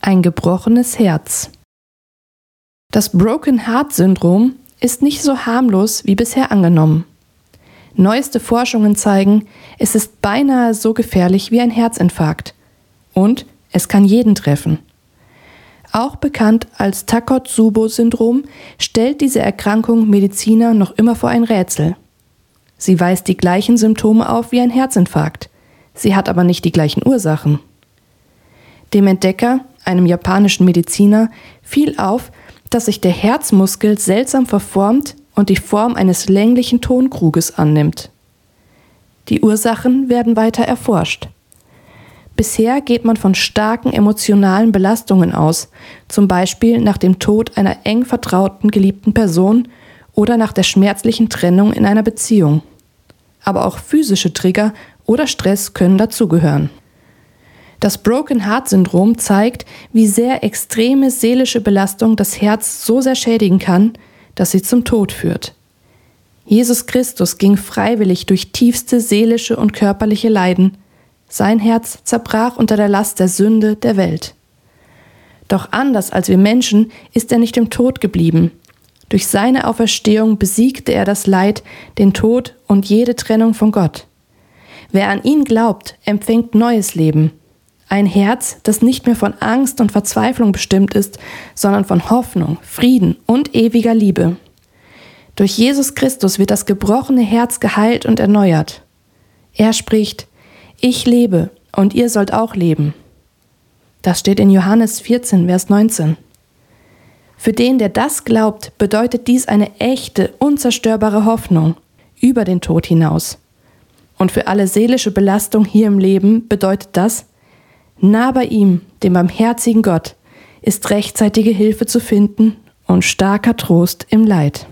Ein gebrochenes Herz. Das Broken Heart Syndrom ist nicht so harmlos wie bisher angenommen. Neueste Forschungen zeigen, es ist beinahe so gefährlich wie ein Herzinfarkt. Und es kann jeden treffen. Auch bekannt als Takotsubo-Syndrom stellt diese Erkrankung Mediziner noch immer vor ein Rätsel. Sie weist die gleichen Symptome auf wie ein Herzinfarkt. Sie hat aber nicht die gleichen Ursachen. Dem Entdecker, einem japanischen Mediziner, fiel auf, dass sich der Herzmuskel seltsam verformt und die Form eines länglichen Tonkruges annimmt. Die Ursachen werden weiter erforscht. Bisher geht man von starken emotionalen Belastungen aus, zum Beispiel nach dem Tod einer eng vertrauten geliebten Person oder nach der schmerzlichen Trennung in einer Beziehung. Aber auch physische Trigger oder Stress können dazugehören. Das Broken Heart Syndrom zeigt, wie sehr extreme seelische Belastung das Herz so sehr schädigen kann, dass sie zum Tod führt. Jesus Christus ging freiwillig durch tiefste seelische und körperliche Leiden. Sein Herz zerbrach unter der Last der Sünde der Welt. Doch anders als wir Menschen ist er nicht im Tod geblieben. Durch seine Auferstehung besiegte er das Leid, den Tod und jede Trennung von Gott. Wer an ihn glaubt, empfängt neues Leben. Ein Herz, das nicht mehr von Angst und Verzweiflung bestimmt ist, sondern von Hoffnung, Frieden und ewiger Liebe. Durch Jesus Christus wird das gebrochene Herz geheilt und erneuert. Er spricht: Ich lebe und ihr sollt auch leben. Das steht in Johannes 14, Vers 19. Für den, der das glaubt, bedeutet dies eine echte, unzerstörbare Hoffnung über den Tod hinaus. Und für alle seelische Belastung hier im Leben bedeutet das: Nah bei ihm, dem barmherzigen Gott, ist rechtzeitige Hilfe zu finden und starker Trost im Leid.